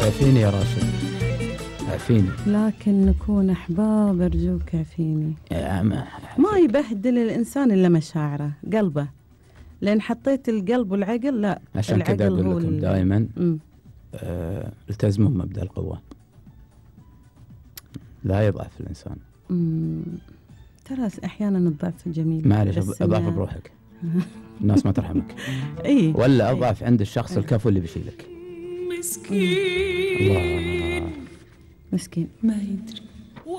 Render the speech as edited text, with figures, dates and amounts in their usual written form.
عافيني يا راشد، عافيني. لكن نكون أحباب، أرجوك عافيني. ما يبهدل الإنسان إلا مشاعره، قلبه، لأن حطيت القلب والعقل. لا، عشان كذا أقول لكم دائما التزموا بمبدأ القوة، لا يضعف الإنسان. ترى أحيانا الضعف جميل. معلش، أضعف بروحك الناس ما ترحمك. إيه؟ ولا أضعف عند الشخص الكفو اللي بيشيلك. مسكين مسكين ما يدري